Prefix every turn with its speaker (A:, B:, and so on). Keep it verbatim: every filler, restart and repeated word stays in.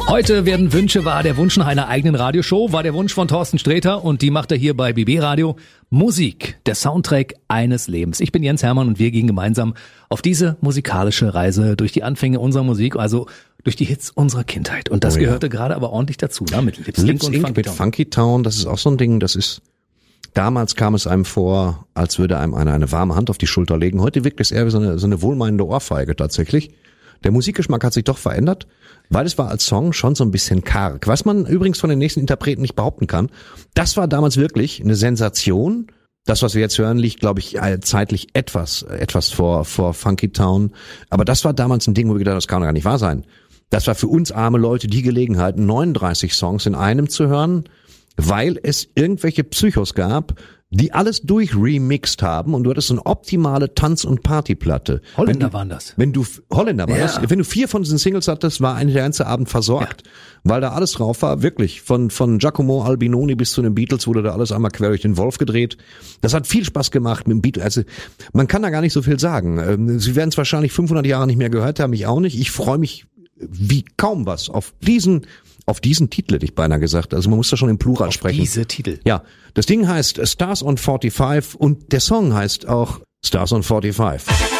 A: Heute werden Wünsche wahr. Der Wunsch nach einer eigenen Radioshow war der Wunsch von Thorsten Sträter und die macht er hier bei B B Radio. Musik, der Soundtrack eines Lebens. Ich bin Jens Hermann und wir gehen gemeinsam auf diese musikalische Reise durch die Anfänge unserer Musik, also durch die Hits unserer Kindheit. Und das oh ja. gehörte gerade aber ordentlich dazu, ne? Mit Lip Sync und Funky
B: mit
A: Town.
B: Funky Town, das ist auch so ein Ding, das ist, damals kam es einem vor, als würde einem einer eine warme Hand auf die Schulter legen. Heute wirkt es eher wie so eine, so eine wohlmeinende Ohrfeige tatsächlich. Der Musikgeschmack hat sich doch verändert, weil es war als Song schon so ein bisschen karg. Was man übrigens von den nächsten Interpreten nicht behaupten kann, das war damals wirklich eine Sensation. Das, was wir jetzt hören, liegt, glaube ich, zeitlich etwas etwas vor vor Funky Town. Aber das war damals ein Ding, wo wir gedacht haben, das kann doch gar nicht wahr sein. Das war für uns arme Leute die Gelegenheit, neununddreißig Songs in einem zu hören, weil es irgendwelche Psychos gab, die alles durchremixed haben und du hattest so eine optimale Tanz- und Partyplatte.
A: Holländer
B: wenn du,
A: waren das.
B: Wenn du, Holländer war
A: ja.
B: das. Wenn du vier von diesen Singles hattest, war eigentlich der ganze Abend versorgt, ja. weil da alles drauf war, wirklich. Von, von Giacomo Albinoni bis zu den Beatles wurde da alles einmal quer durch den Wolf gedreht. Das hat viel Spaß gemacht mit dem Beatles. Also, man kann da gar nicht so viel sagen. Sie werden es wahrscheinlich fünfhundert Jahre nicht mehr gehört haben, ich auch nicht. Ich freue mich wie kaum was auf diesen Auf diesen Titel hätte ich beinahe gesagt. Also man muss da schon im Plural
A: auf
B: sprechen.
A: Diese Titel.
B: Ja, das Ding heißt Stars on forty-five und der Song heißt auch Stars on forty-five.